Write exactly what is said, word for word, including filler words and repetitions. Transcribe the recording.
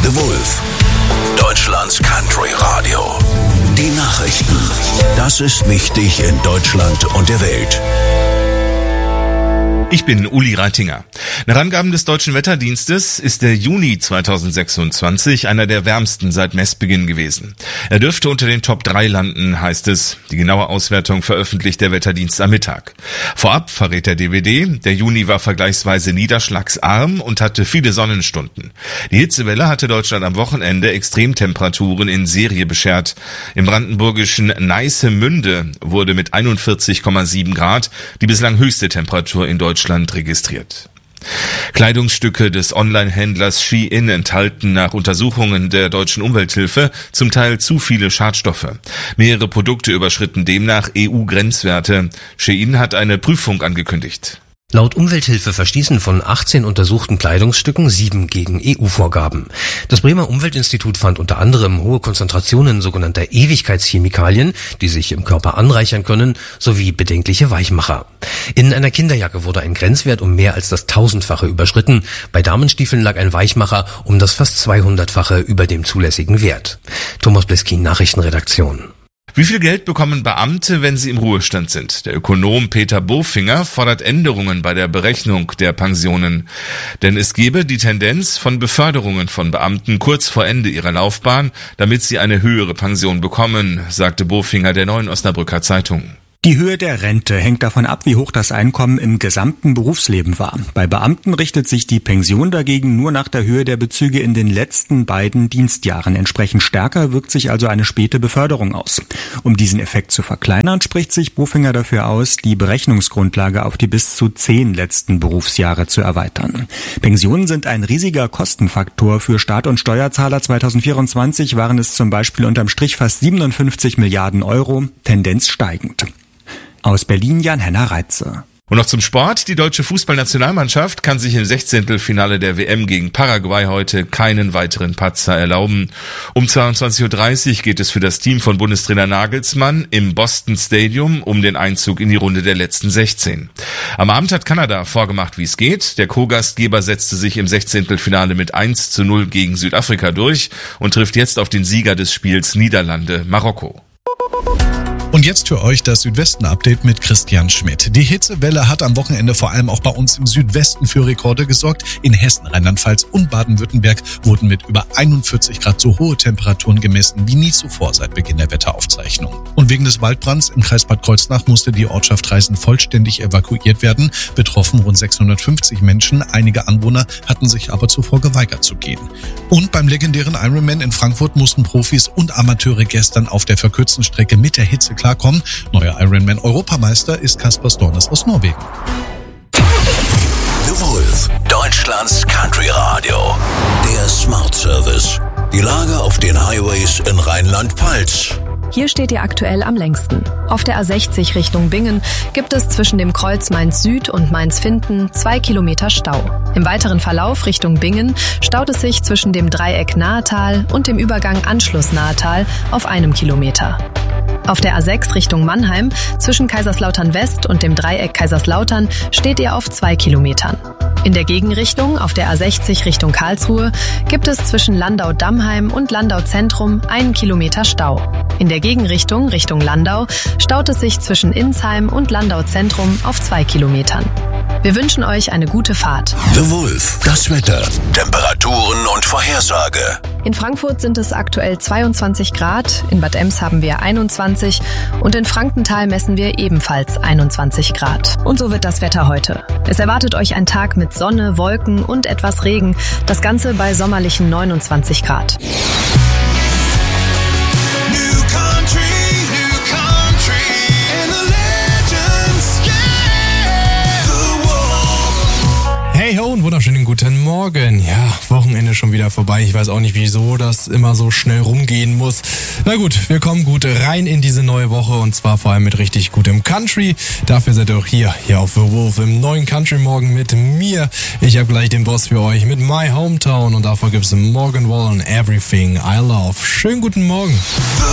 The Wolf, Deutschlands Country Radio. Die Nachrichten. Das ist wichtig in Deutschland und der Welt. Ich bin Uli Reitinger. Nach Angaben des Deutschen Wetterdienstes ist der Juni zweitausendsechsundzwanzig einer der wärmsten seit Messbeginn gewesen. Er dürfte unter den Top drei landen, heißt es. Die genaue Auswertung veröffentlicht der Wetterdienst am Mittag. Vorab verrät der D W D, der Juni war vergleichsweise niederschlagsarm und hatte viele Sonnenstunden. Die Hitzewelle hatte Deutschland am Wochenende Extremtemperaturen in Serie beschert. Im brandenburgischen Neissemünde wurde mit einundvierzig Komma sieben Grad die bislang höchste Temperatur in Deutschland registriert. Kleidungsstücke des Online-Händlers Shein enthalten nach Untersuchungen der deutschen Umwelthilfe zum Teil zu viele Schadstoffe. Mehrere Produkte überschritten demnach E U-Grenzwerte. Shein hat eine Prüfung angekündigt. Laut Umwelthilfe verstießen von achtzehn untersuchten Kleidungsstücken sieben gegen E U-Vorgaben. Das Bremer Umweltinstitut fand unter anderem hohe Konzentrationen sogenannter Ewigkeitschemikalien, die sich im Körper anreichern können, sowie bedenkliche Weichmacher. In einer Kinderjacke wurde ein Grenzwert um mehr als das Tausendfache überschritten. Bei Damenstiefeln lag ein Weichmacher um das fast zweihundertfache über dem zulässigen Wert. Thomas Bleskin, Nachrichtenredaktion. Wie viel Geld bekommen Beamte, wenn sie im Ruhestand sind? Der Ökonom Peter Bofinger fordert Änderungen bei der Berechnung der Pensionen. Denn es gebe die Tendenz von Beförderungen von Beamten kurz vor Ende ihrer Laufbahn, damit sie eine höhere Pension bekommen, sagte Bofinger der Neuen Osnabrücker Zeitung. Die Höhe der Rente hängt davon ab, wie hoch das Einkommen im gesamten Berufsleben war. Bei Beamten richtet sich die Pension dagegen nur nach der Höhe der Bezüge in den letzten beiden Dienstjahren. Entsprechend stärker wirkt sich also eine späte Beförderung aus. Um diesen Effekt zu verkleinern, spricht sich Bofinger dafür aus, die Berechnungsgrundlage auf die bis zu zehn letzten Berufsjahre zu erweitern. Pensionen sind ein riesiger Kostenfaktor für Staat und Steuerzahler. zweitausendvierundzwanzig waren es zum Beispiel unterm Strich fast siebenundfünfzig Milliarden Euro, Tendenz steigend. Aus Berlin Jan-Henner Reitze. Und noch zum Sport. Die deutsche Fußballnationalmannschaft kann sich im Sechzehntelfinale der W M gegen Paraguay heute keinen weiteren Patzer erlauben. Um zweiundzwanzig Uhr dreißig geht es für das Team von Bundestrainer Nagelsmann im Boston Stadium um den Einzug in die Runde der letzten sechzehn. Am Abend hat Kanada vorgemacht, wie es geht. Der Co-Gastgeber setzte sich im Sechzehntelfinale mit eins zu null gegen Südafrika durch und trifft jetzt auf den Sieger des Spiels Niederlande, Marokko. Und jetzt für euch das Südwesten-Update mit Christian Schmidt. Die Hitzewelle hat am Wochenende vor allem auch bei uns im Südwesten für Rekorde gesorgt. In Hessen, Rheinland-Pfalz und Baden-Württemberg wurden mit über einundvierzig Grad so hohe Temperaturen gemessen wie nie zuvor seit Beginn der Wetteraufzeichnung. Und wegen des Waldbrands im Kreis Bad Kreuznach musste die Ortschaft Reisen vollständig evakuiert werden. Betroffen rund sechshundertfünfzig Menschen. Einige Anwohner hatten sich aber zuvor geweigert zu gehen. Und beim legendären Ironman in Frankfurt mussten Profis und Amateure gestern auf der verkürzten Strecke mit der Hitze klarkommen. Neuer Ironman-Europameister ist Kaspar Stornes aus Norwegen. The Wolf, Deutschlands Country Radio. Der Smart Service. Die Lage auf den Highways in Rheinland-Pfalz. Hier steht ihr aktuell am längsten. Auf der A sechzig Richtung Bingen gibt es zwischen dem Kreuz Mainz Süd und Mainz Finden zwei Kilometer Stau. Im weiteren Verlauf Richtung Bingen staut es sich zwischen dem Dreieck Nahetal und dem Übergang Anschluss Nahetal auf einem Kilometer. Auf der A sechs Richtung Mannheim zwischen Kaiserslautern West und dem Dreieck Kaiserslautern steht ihr auf zwei Kilometern. In der Gegenrichtung auf der A sechzig Richtung Karlsruhe gibt es zwischen Landau-Dammheim und Landau-Zentrum einen Kilometer Stau. In der Gegenrichtung Richtung Landau staut es sich zwischen Insheim und Landau-Zentrum auf zwei Kilometern. Wir wünschen euch eine gute Fahrt. The Wolf, das Wetter, Temperaturen und Vorhersage. In Frankfurt sind es aktuell zweiundzwanzig Grad, in Bad Ems haben wir einundzwanzig und in Frankenthal messen wir ebenfalls einundzwanzig Grad. Und so wird das Wetter heute. Es erwartet euch ein Tag mit Sonne, Wolken und etwas Regen, das Ganze bei sommerlichen neunundzwanzig Grad. Hey ho und wunderschönen guten Morgen. Ja, Wochenende schon wieder vorbei. Ich weiß auch nicht, wieso das immer so schnell rumgehen muss. Na gut, wir kommen gut rein in diese neue Woche und zwar vor allem mit richtig gutem Country. Dafür seid ihr auch hier, hier auf The Wolf im neuen Country Morgen mit mir. Ich habe gleich den Boss für euch mit My Hometown und davor gibt's Morgan Wallen, Everything I Love. Schönen guten Morgen.